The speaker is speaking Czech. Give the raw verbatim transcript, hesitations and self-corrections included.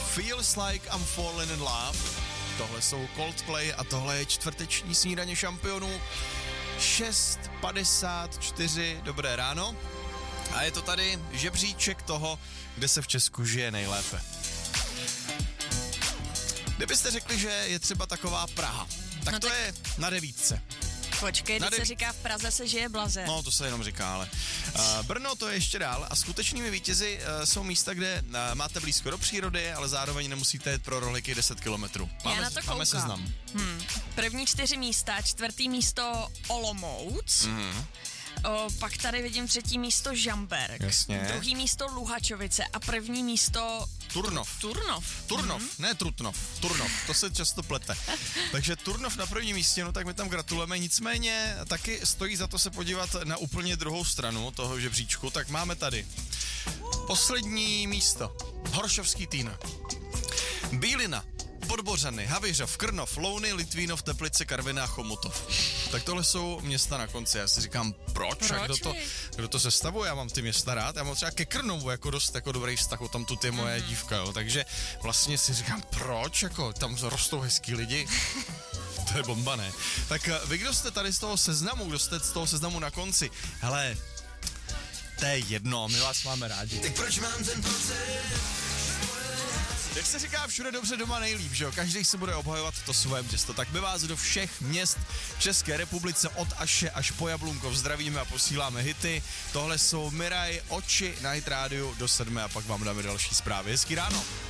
Feels Like I'm Falling in Love. Tohle jsou Coldplay a tohle je čtvrteční snídaně šampionů. šest padesát čtyři, dobré ráno. A je to tady žebříček toho, kde se v Česku žije nejlépe. Kdybyste řekli, že je třeba taková Praha, tak no to tak... je na devítce. Počkej, teď dev... se říká v Praze se žije blaze. No, to se jenom říká, ale uh, Brno to je ještě dál a skutečnými vítězi uh, jsou místa, kde uh, máte blízko do přírody, ale zároveň nemusíte jet pro rohlíky deset kilometrů. Máme, Já na to máme seznam. Hmm. První čtyři místa, čtvrtý místo Olomouc, mm. o, pak tady vidím třetí místo Žamberk, Jasně. druhý místo Luhačovice a první místo Turnov. Turnov. Turnov, mm. ne Trutnov, Turnov, to se často plete. Takže Turnov na prvním místě, no tak my tam gratulujeme, nicméně taky stojí za to se podívat na úplně druhou stranu toho žebříčku, tak máme tady poslední místo, Horšovský Týn, Bílina, Podbořany, Havířov, Krnov, Louny, Litvínov, Teplice, Karviná a Chomutov. Tak tohle jsou města na konci. Já si říkám, proč? proč? A kdo to, kdo to sestavuje? Já mám ty města rád. Já mám třeba ke Krnovu jako dost jako dobrý vztah, tam tu je moje mm. dívka, jo. Takže vlastně si říkám, proč? Jako tam rostou hezký lidi. To je bomba, ne? Tak vy, kdo jste tady z toho seznamu, kdo jste z toho seznamu na konci? Hele, to je jedno, my vás máme rádi. Tak proč mám ten pocit? Jak se říká, všude dobře, doma nejlíp, že jo? Každý se bude obhajovat to svoje město. Tak my vás do všech měst v České republice od Aše až po Jablunkov zdravíme a posíláme hity. Tohle jsou Miraj, Oči na Hit Rádiu do sedmé a pak vám dáme další zprávy. Hezký ráno.